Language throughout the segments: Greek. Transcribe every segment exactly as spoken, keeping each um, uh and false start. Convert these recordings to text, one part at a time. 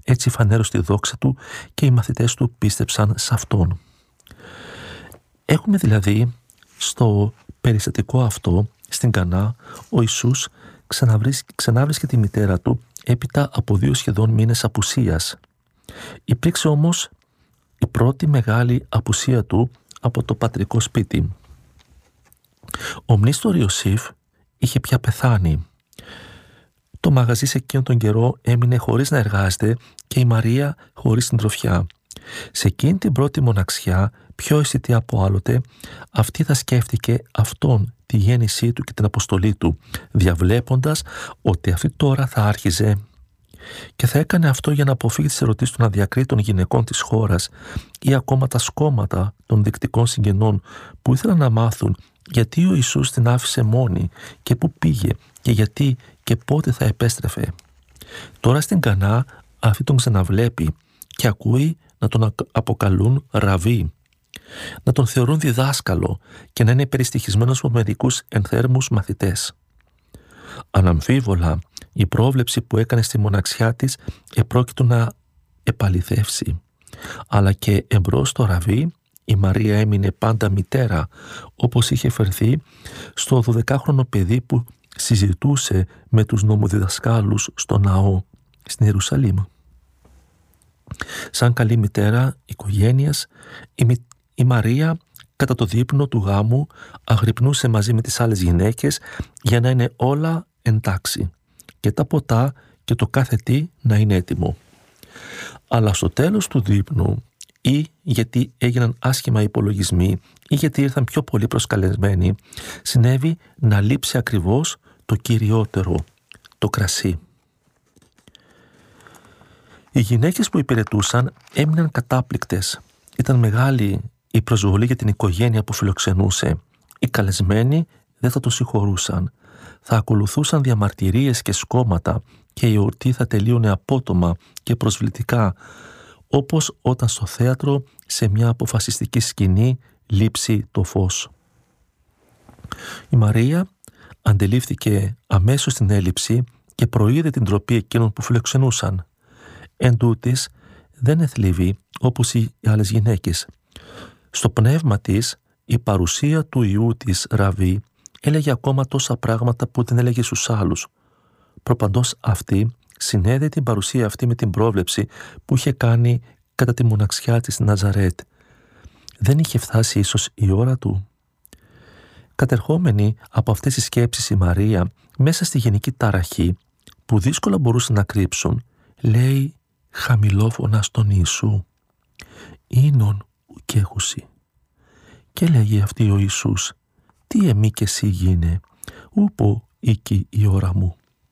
Έτσι φανέρωσε τη δόξα του και οι μαθητές του πίστεψαν σε αυτόν. Έχουμε δηλαδή στο περιστατικό αυτό, στην Κανά, ο Ιησούς ξανάβρισκε τη μητέρα του έπειτα από δύο σχεδόν μήνες απουσίας. Υπήρξε όμως η πρώτη μεγάλη απουσία του από το πατρικό σπίτι. Ο μνήστορ Ιωσήφ είχε πια πεθάνει. Το μαγαζί σε εκείνον τον καιρό έμεινε χωρίς να εργάζεται και η Μαρία χωρίς συντροφιά. Σε εκείνη την πρώτη μοναξιά, πιο αισθητή από άλλοτε, αυτή θα σκέφτηκε αυτόν, τη γέννησή του και την αποστολή του, διαβλέποντας ότι αυτή τώρα θα άρχιζε, και θα έκανε αυτό για να αποφύγει τις ερωτήσεις των αδιακρίτων γυναικών της χώρας ή ακόμα τα σκόμματα των δεικτικών συγγενών που ήθελαν να μάθουν γιατί ο Ιησούς την άφησε μόνη και πού πήγε και γιατί και πότε θα επέστρεφε. Τώρα στην Κανά αυτή τον ξαναβλέπει και ακούει να τον αποκαλούν Ραβί, να τον θεωρούν διδάσκαλο και να είναι περιστοιχισμένος από μερικούς ενθέρμους μαθητές. Αναμφίβολα, η πρόβλεψη που έκανε στη μοναξιά της επρόκειτο να επαληθεύσει. Αλλά και εμπρός στο Ραβί, η Μαρία έμεινε πάντα μητέρα, όπως είχε φερθεί στο δωδεκάχρονο παιδί που συζητούσε με τους νομοδιδασκάλους στο ναό στην Ιερουσαλήμ. Σαν καλή μητέρα οικογένειας, η, η Μαρία κατά το δείπνο του γάμου αγρυπνούσε μαζί με τις άλλες γυναίκες για να είναι όλα εντάξει και τα ποτά και το κάθε τι να είναι έτοιμο. Αλλά στο τέλος του δείπνου, ή γιατί έγιναν άσχημα υπολογισμοί ή γιατί ήρθαν πιο πολλοί προσκαλεσμένοι, συνέβη να λείψει ακριβώς το κυριότερο, το κρασί. Οι γυναίκες που υπηρετούσαν έμειναν κατάπληκτες. Ήταν μεγάλη η προσβολή για την οικογένεια που φιλοξενούσε. Οι καλεσμένοι δεν θα το συγχωρούσαν. Θα ακολουθούσαν διαμαρτυρίες και σκόμματα και η εορτή θα τελείωνε απότομα και προσβλητικά, όπως όταν στο θέατρο σε μια αποφασιστική σκηνή λείψει το φως. Η Μαρία αντελήφθηκε αμέσως την έλλειψη και προείδε την ντροπή εκείνων που φιλοξενούσαν. Εν τούτης, δεν εθλίβει όπως οι άλλες γυναίκες. Στο πνεύμα της, η παρουσία του Υιού της Ραβί έλεγε ακόμα τόσα πράγματα που δεν έλεγε στους άλλους. Προπαντός αυτή συνέδεε την παρουσία αυτή με την πρόβλεψη που είχε κάνει κατά τη μοναξιά της Ναζαρέτ. Δεν είχε φτάσει ίσως η ώρα του? Κατερχόμενη από αυτές τις σκέψεις η Μαρία, μέσα στη γενική ταραχή που δύσκολα μπορούσε να κρύψουν, λέει χαμηλόφωνα στον Ιησού, «Ίνον ουκέχουσι». Και λέγει αυτή ο Ιησούς, «Τι εμεί και εσύ γίνε, ούπο οίκη η ώρα μου».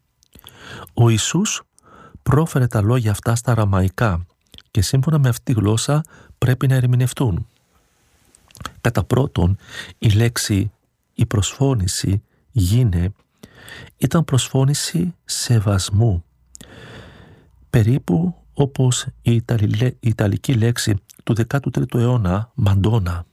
Ο Ιησούς πρόφερε τα λόγια αυτά στα αραμαϊκά και σύμφωνα με αυτή τη γλώσσα πρέπει να ερμηνευτούν. Κατά πρώτον, η λέξη, η προσφώνηση γίνε, ήταν προσφώνηση σεβασμού, περίπου όπως η, Ιταλι, η Ιταλική λέξη του δέκατου τρίτου αιώνα μαντόνα.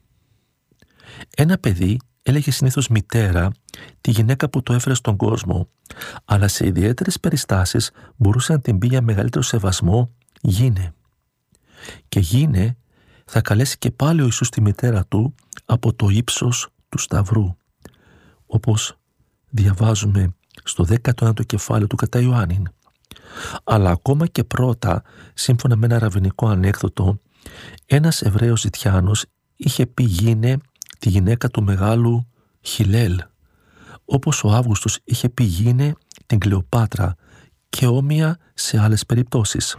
Ένα παιδί έλεγε συνήθως μητέρα τη γυναίκα που το έφερε στον κόσμο, αλλά σε ιδιαίτερες περιστάσεις μπορούσε να την πει για μεγαλύτερο σεβασμό γίνε. Και γίνε θα καλέσει και πάλι ο Ιησούς τη μητέρα του από το ύψος του Σταυρού, όπως διαβάζουμε στο δέκατο ένατο κεφάλαιο του κατά Ιωάννην. Αλλά ακόμα και πρώτα, σύμφωνα με ένα ραβινικό ανέκδοτο, ένας Εβραίος ζητιάνος είχε πει γίνε τη γυναίκα του μεγάλου Χιλέλ, όπως ο Αύγουστος είχε πει γίνε την Κλεοπάτρα και όμοια σε άλλες περιπτώσεις.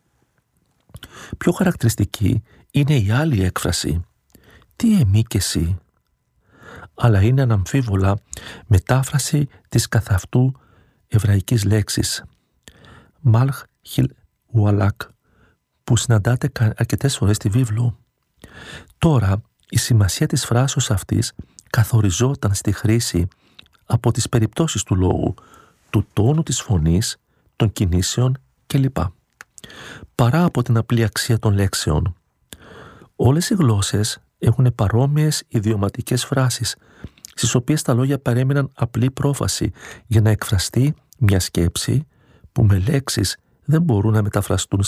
Πιο χαρακτηριστική είναι η άλλη έκφραση, «Τι εμεί και εσύ», αλλά είναι αναμφίβολα μετάφραση της καθ' αυτού εβραϊκής λέξης «Μαλχ χιλ ουαλάκ», που συναντάται αρκετές φορές στη βίβλο. Τώρα, η σημασία της φράσεως αυτής καθοριζόταν στη χρήση από τις περιπτώσεις του λόγου, του τόνου της φωνής, των κινήσεων κλπ. Παρά από την απλή αξία των λέξεων. Όλες οι γλώσσες έχουν παρόμοιες ιδιωματικές φράσεις, στις οποίες τα λόγια παρέμειναν απλή πρόφαση για να εκφραστεί μια σκέψη που με λέξεις δεν μπορούν να μεταφραστούν